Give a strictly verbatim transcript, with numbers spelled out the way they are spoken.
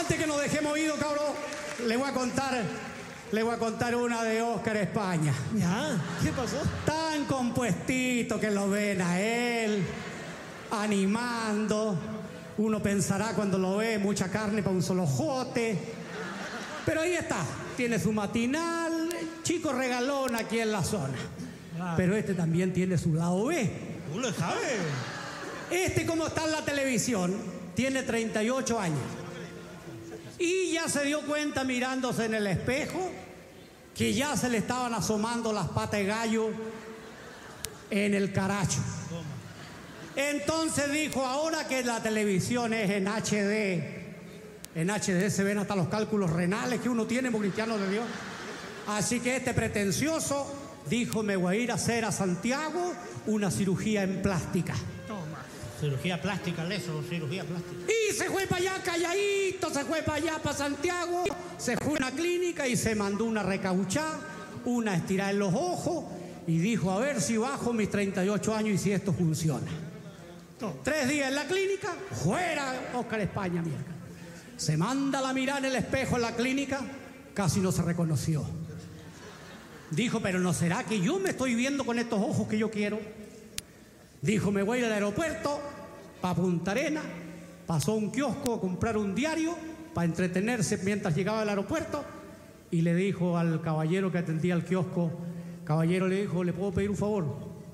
Antes que nos dejemos ido, cabrón, le voy a contar, le voy a contar una de Oscar España. ¿Ya? ¿Qué pasó? Tan compuestito que lo ven a él, animando. Uno pensará cuando lo ve, mucha carne para un solo jote. Pero ahí está, tiene su matinal, chico regalón aquí en la zona. Claro. Pero este también tiene su lado B. ¿Tú lo sabes? Este, como está en la televisión, tiene treinta y ocho años. Y ya se dio cuenta mirándose en el espejo que ya se le estaban asomando las patas de gallo en el caracho. Entonces dijo, ahora que la televisión es en H D, en H D se ven hasta los cálculos renales que uno tiene como cristiano de Dios. Así que este pretencioso dijo, me voy a ir a hacer a Santiago una cirugía en plástica. Toma. Cirugía plástica, leso, cirugía plástica. Y se fue para allá calladito, se fue para allá, para Santiago, se fue a una clínica y se mandó una recauchada, una estirada en los ojos y dijo, a ver si bajo mis treinta y ocho años y si esto funciona. Tres días en la clínica, fuera Oscar España, mierda. Se manda la mirada en el espejo en la clínica, casi no se reconoció. Dijo, pero ¿no será que yo me estoy viendo con estos ojos que yo quiero? Dijo, me voy al aeropuerto, para Punta Arena, pasó a un kiosco a comprar un diario para entretenerse mientras llegaba al aeropuerto y le dijo al caballero que atendía el kiosco, caballero, le dijo, ¿le puedo pedir un favor?